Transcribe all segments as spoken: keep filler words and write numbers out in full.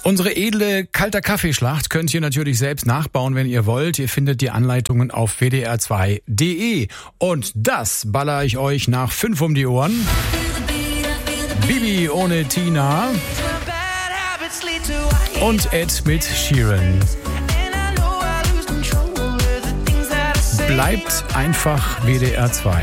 Unsere edle kalter Kaffeeschlacht könnt ihr natürlich selbst nachbauen, wenn ihr wollt. Ihr findet die Anleitungen auf w d r zwei punkt d e. Und das baller ich euch nach fünf um die Ohren. Bibi ohne Tina und Ed mit Sheeran. Bleibt einfach W D R zwei.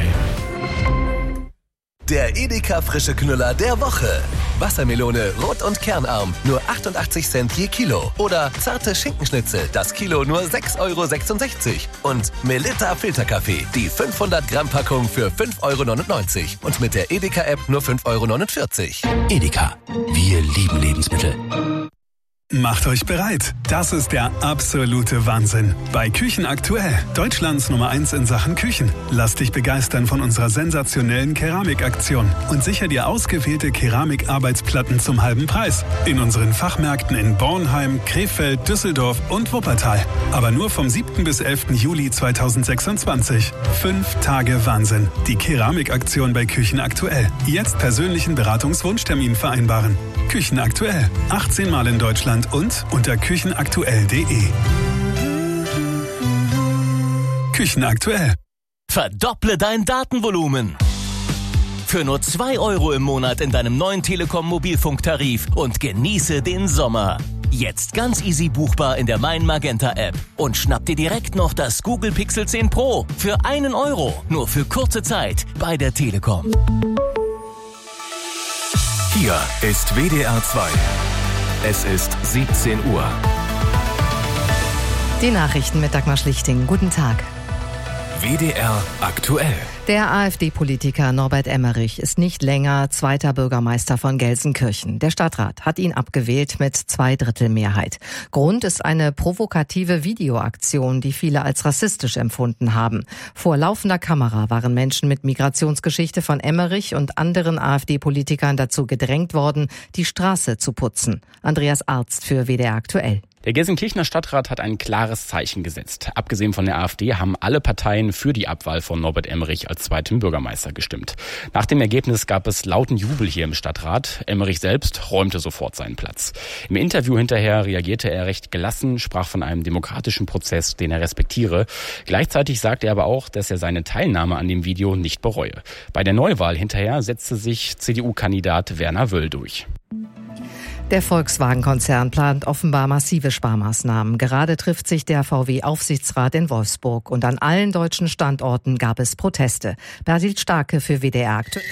Der Edeka frische Knüller der Woche. Wassermelone rot und kernarm, nur achtundachtzig Cent je Kilo. Oder zarte Schinkenschnitzel, das Kilo nur sechs Euro sechsundsechzig. Und Melitta Filterkaffee, die fünfhundert Gramm Packung für fünf Euro neunundneunzig. Und mit der Edeka-App nur fünf Euro neunundvierzig. Edeka, wir lieben Lebensmittel. Macht euch bereit. Das ist der absolute Wahnsinn. Bei Küchen aktuell, Deutschlands Nummer eins in Sachen Küchen. Lass dich begeistern von unserer sensationellen Keramikaktion und sicher dir ausgewählte Keramikarbeitsplatten zum halben Preis. In unseren Fachmärkten in Bornheim, Krefeld, Düsseldorf und Wuppertal. Aber nur vom siebten bis elften Juli zweitausendsechsundzwanzig. Fünf Tage Wahnsinn. Die Keramikaktion bei Küchen aktuell. Jetzt persönlichen Beratungswunschtermin vereinbaren. Küchen aktuell. achtzehn Mal in Deutschland und unter küchenaktuell punkt d e. Küchenaktuell. Verdopple dein Datenvolumen. Für nur zwei Euro im Monat in deinem neuen Telekom Mobilfunktarif und genieße den Sommer. Jetzt ganz easy buchbar in der Mein Magenta App. Und schnapp dir direkt noch das Google Pixel zehn Pro für einen Euro. Nur für kurze Zeit bei der Telekom. Hier ist W D R zwei. Es ist siebzehn Uhr. Die Nachrichten mit Dagmar Schlichting. Guten Tag. W D R aktuell. Der AfD-Politiker Norbert Emmerich ist nicht länger zweiter Bürgermeister von Gelsenkirchen. Der Stadtrat hat ihn abgewählt mit Zweidrittelmehrheit. Grund ist eine provokative Videoaktion, die viele als rassistisch empfunden haben. Vor laufender Kamera waren Menschen mit Migrationsgeschichte von Emmerich und anderen AfD-Politikern dazu gedrängt worden, die Straße zu putzen. Andreas Arzt für W D R aktuell. Der Gelsenkirchener Stadtrat hat ein klares Zeichen gesetzt. Abgesehen von der AfD haben alle Parteien für die Abwahl von Norbert Emmerich als zweiten Bürgermeister gestimmt. Nach dem Ergebnis gab es lauten Jubel hier im Stadtrat. Emmerich selbst räumte sofort seinen Platz. Im Interview hinterher reagierte er recht gelassen, sprach von einem demokratischen Prozess, den er respektiere. Gleichzeitig sagte er aber auch, dass er seine Teilnahme an dem Video nicht bereue. Bei der Neuwahl hinterher setzte sich C D U-Kandidat Werner Wöll durch. Der Volkswagen-Konzern plant offenbar massive Sparmaßnahmen. Gerade trifft sich der V W-Aufsichtsrat in Wolfsburg und an allen deutschen Standorten gab es Proteste. Bertil Starke für W D R aktuell.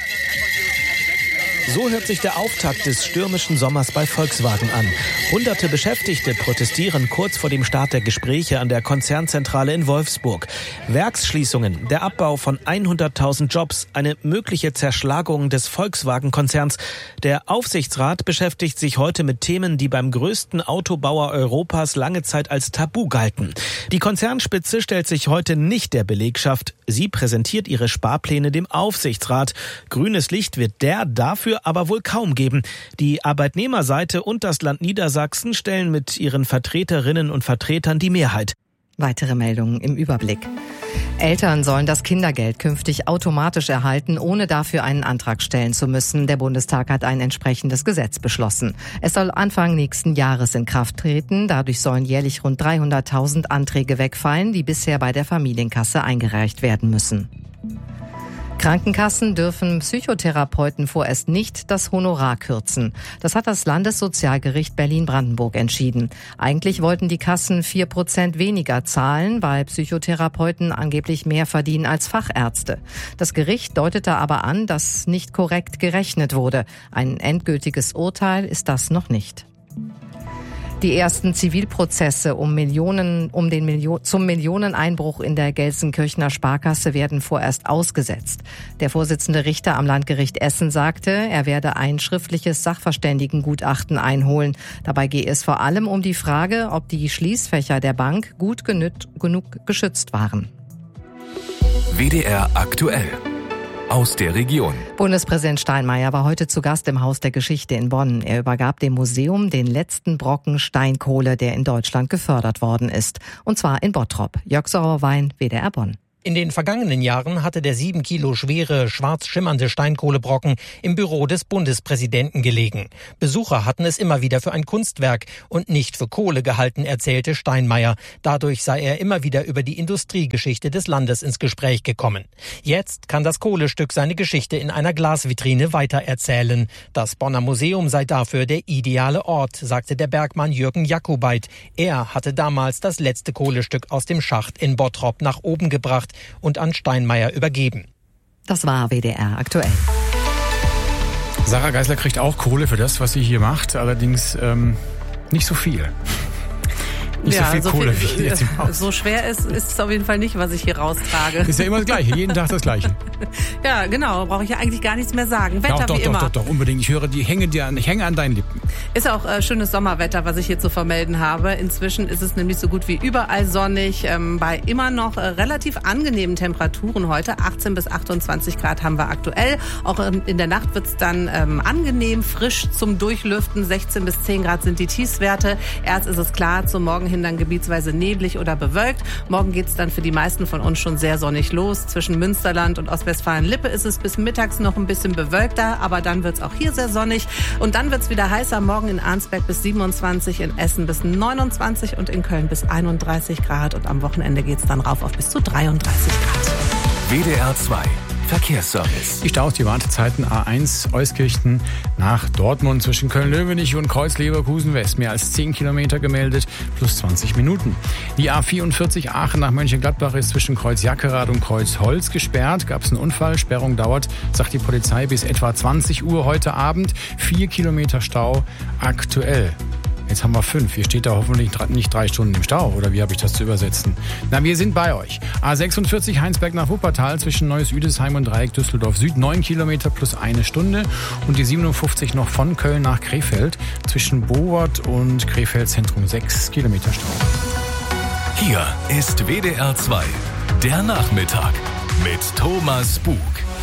So hört sich der Auftakt des stürmischen Sommers bei Volkswagen an. Hunderte Beschäftigte protestieren kurz vor dem Start der Gespräche an der Konzernzentrale in Wolfsburg. Werksschließungen, der Abbau von hunderttausend Jobs, eine mögliche Zerschlagung des Volkswagen-Konzerns. Der Aufsichtsrat beschäftigt sich heute mit Themen, die beim größten Autobauer Europas lange Zeit als Tabu galten. Die Konzernspitze stellt sich heute nicht der Belegschaft. Sie präsentiert ihre Sparpläne dem Aufsichtsrat. Grünes Licht wird der dafür aber wohl kaum geben. Die Arbeitnehmerseite und das Land Niedersachsen stellen mit ihren Vertreterinnen und Vertretern die Mehrheit. Weitere Meldungen im Überblick. Eltern sollen das Kindergeld künftig automatisch erhalten, ohne dafür einen Antrag stellen zu müssen. Der Bundestag hat ein entsprechendes Gesetz beschlossen. Es soll Anfang nächsten Jahres in Kraft treten. Dadurch sollen jährlich rund dreihunderttausend Anträge wegfallen, die bisher bei der Familienkasse eingereicht werden müssen. Krankenkassen dürfen Psychotherapeuten vorerst nicht das Honorar kürzen. Das hat das Landessozialgericht Berlin-Brandenburg entschieden. Eigentlich wollten die Kassen vier Prozent weniger zahlen, weil Psychotherapeuten angeblich mehr verdienen als Fachärzte. Das Gericht deutete aber an, dass nicht korrekt gerechnet wurde. Ein endgültiges Urteil ist das noch nicht. Die ersten Zivilprozesse um Millionen, um den Millio- zum Millioneneinbruch in der Gelsenkirchener Sparkasse werden vorerst ausgesetzt. Der Vorsitzende Richter am Landgericht Essen sagte, er werde ein schriftliches Sachverständigengutachten einholen. Dabei gehe es vor allem um die Frage, ob die Schließfächer der Bank gut genü- genug geschützt waren. W D R aktuell. Aus der Region. Bundespräsident Steinmeier war heute zu Gast im Haus der Geschichte in Bonn. Er übergab dem Museum den letzten Brocken Steinkohle, der in Deutschland gefördert worden ist. Und zwar in Bottrop. Jörg Sauerwein, W D R Bonn. In den vergangenen Jahren hatte der sieben Kilo schwere, schwarz schimmernde Steinkohlebrocken im Büro des Bundespräsidenten gelegen. Besucher hatten es immer wieder für ein Kunstwerk und nicht für Kohle gehalten, erzählte Steinmeier. Dadurch sei er immer wieder über die Industriegeschichte des Landes ins Gespräch gekommen. Jetzt kann das Kohlestück seine Geschichte in einer Glasvitrine weitererzählen. Das Bonner Museum sei dafür der ideale Ort, sagte der Bergmann Jürgen Jakobait. Er hatte damals das letzte Kohlestück aus dem Schacht in Bottrop nach oben gebracht und an Steinmeier übergeben. Das war W D R aktuell. Sarah Geisler kriegt auch Kohle für das, was sie hier macht, allerdings ähm, nicht so viel. Nicht ja, so viel so Kohle viel, wie jetzt im Haus. So schwer ist, ist es auf jeden Fall nicht, was ich hier raustrage. Ist ja immer das Gleiche, jeden Tag das Gleiche. Ja, genau, brauche ich ja eigentlich gar nichts mehr sagen. Wetter doch, doch, wie doch, immer. Doch, doch, doch, unbedingt. Ich höre, die hänge dir an, ich hänge an deinen Lippen. Ist auch äh, schönes Sommerwetter, was ich hier zu vermelden habe. Inzwischen ist es nämlich so gut wie überall sonnig, ähm, bei immer noch äh, relativ angenehmen Temperaturen heute. achtzehn bis achtundzwanzig Grad haben wir aktuell. Auch ähm, in der Nacht wird es dann ähm, angenehm, frisch zum Durchlüften. sechzehn bis zehn Grad sind die Tiefstwerte. Erst ist es klar, zum Morgen hin dann gebietsweise neblig oder bewölkt. Morgen geht es dann für die meisten von uns schon sehr sonnig los. Zwischen Münsterland und Ostwestfalen-Lippe ist es bis mittags noch ein bisschen bewölkter, aber dann wird es auch hier sehr sonnig. Und dann wird es wieder heißer. Morgen in Arnsberg bis siebenundzwanzig, in Essen bis neunundzwanzig und in Köln bis einunddreißig Grad. Und am Wochenende geht es dann rauf auf bis zu dreiunddreißig Grad. W D R zwei Verkehrsservice. Die Staus, die Wartezeiten A eins Euskirchen nach Dortmund zwischen Köln-Löwenich und Kreuz-Leverkusen-West. Mehr als zehn Kilometer gemeldet, plus zwanzig Minuten. Die A vierundvierzig Aachen nach Mönchengladbach ist zwischen Kreuz Jackerath und Kreuz Holz gesperrt. Gab es einen Unfall, Sperrung dauert, sagt die Polizei, bis etwa zwanzig Uhr heute Abend. Vier Kilometer Stau aktuell. Jetzt haben wir fünf. Hier steht da hoffentlich nicht drei Stunden im Stau. Oder wie habe ich das zu übersetzen? Na, wir sind bei euch. A sechsundvierzig Heinsberg nach Wuppertal zwischen Neues-Üdesheim und Dreieck Düsseldorf Süd. neun Kilometer plus eine Stunde. Und die siebenundfünfzig noch von Köln nach Krefeld. Zwischen Bowart und Krefeld Zentrum sechs Kilometer Stau. Hier ist W D R zwei. Der Nachmittag mit Thomas Bug.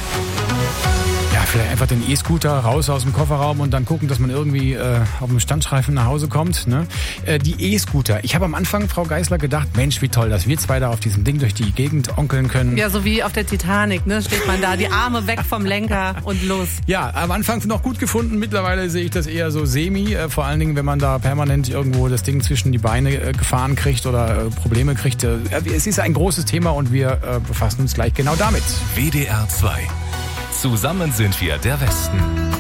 Ja, vielleicht einfach den E-Scooter raus aus dem Kofferraum und dann gucken, dass man irgendwie äh, auf dem Standstreifen nach Hause kommt. Ne? Äh, die E-Scooter. Ich habe am Anfang, Frau Geisler, gedacht, Mensch, wie toll, dass wir zwei da auf diesem Ding durch die Gegend onkeln können. Ja, so wie auf der Titanic, ne? Steht man da, die Arme weg vom Lenker und los. Ja, am Anfang noch gut gefunden. Mittlerweile sehe ich das eher so semi. Äh, vor allen Dingen, wenn man da permanent irgendwo das Ding zwischen die Beine äh, gefahren kriegt oder äh, Probleme kriegt. Äh, es ist ein großes Thema und wir äh, befassen uns gleich genau damit. W D R zwei. Zusammen sind wir der Westen.